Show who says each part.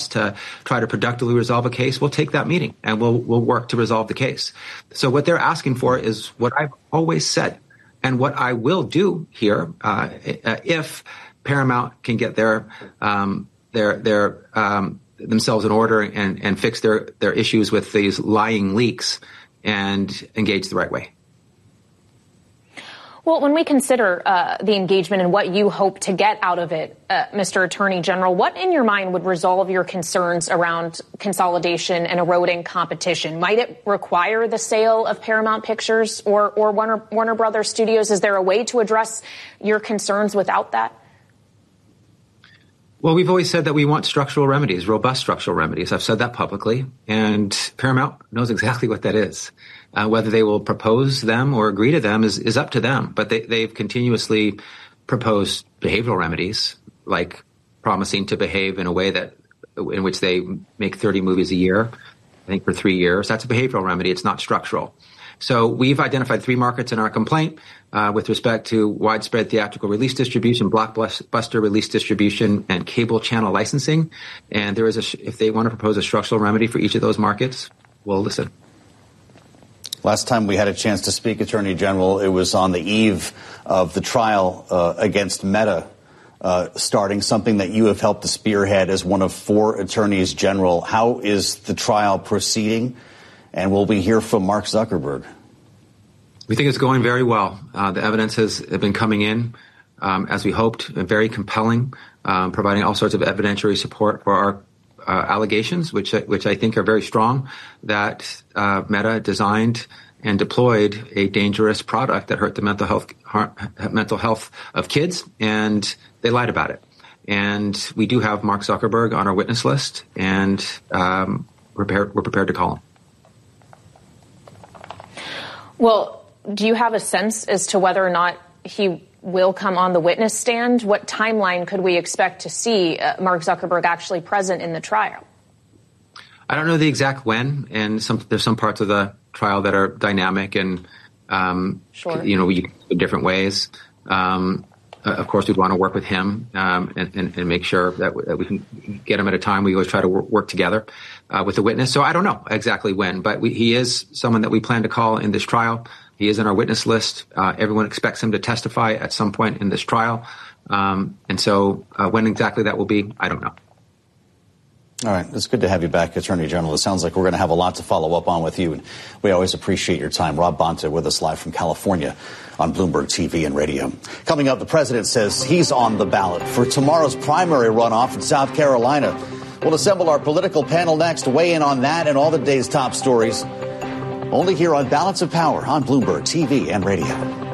Speaker 1: to try to productively resolve a case, we'll take that meeting and we'll work to resolve the case. So what they're asking for is what I've always said and what I will do here if Paramount can get their themselves in order and fix their issues with these lying leaks and engage the right way.
Speaker 2: Well, when we consider the engagement and what you hope to get out of it, Mr. Attorney General, what in your mind would resolve your concerns around consolidation and eroding competition? Might it require the sale of Paramount Pictures or Warner Brothers Studios? Is there a way to address your concerns without that?
Speaker 1: Well, we've always said that we want structural remedies, robust structural remedies. I've said that publicly, and Paramount knows exactly what that is. Whether they will propose them or agree to them is up to them. But they've continuously proposed behavioral remedies, like promising to behave in a way in which they make 30 movies a year, I think for 3 years. That's a behavioral remedy. It's not structural. So we've identified 3 markets in our complaint with respect to widespread theatrical release distribution, blockbuster release distribution, and cable channel licensing. And there is if they want to propose a structural remedy for each of those markets, we'll listen.
Speaker 3: Last time we had a chance to speak, Attorney General, it was on the eve of the trial against Meta starting, something that you have helped to spearhead as one of 4 attorneys general. How is the trial proceeding? And will we hear from Mark Zuckerberg?
Speaker 1: We think it's going very well. The evidence has been coming in, as we hoped, very compelling, providing all sorts of evidentiary support for our allegations, which I think are very strong, that Meta designed and deployed a dangerous product that hurt the mental health of kids, and they lied about it. And we do have Mark Zuckerberg on our witness list, and we're prepared to call him.
Speaker 2: Well, do you have a sense as to whether or not he will come on the witness stand? What timeline could we expect to see Mark Zuckerberg actually present in the trial?
Speaker 1: I don't know the exact when, and there's some parts of the trial that are dynamic and,
Speaker 2: sure.
Speaker 1: You can do different ways. Of course, we'd want to work with him and make sure that we can get him at a time. We always try to work together with the witness. So I don't know exactly when, but he is someone that we plan to call in this trial. He is in our witness list. Everyone expects him to testify at some point in this trial. And so when exactly that will be, I don't know.
Speaker 3: All right. It's good to have you back, Attorney General. It sounds like we're going to have a lot to follow up on with you, and we always appreciate your time. Rob Bonta with us live from California on Bloomberg TV and radio. Coming up, the president says he's on the ballot for tomorrow's primary runoff in South Carolina. We'll assemble our political panel next to weigh in on that and all the day's top stories. Only here on Balance of Power on Bloomberg TV and radio.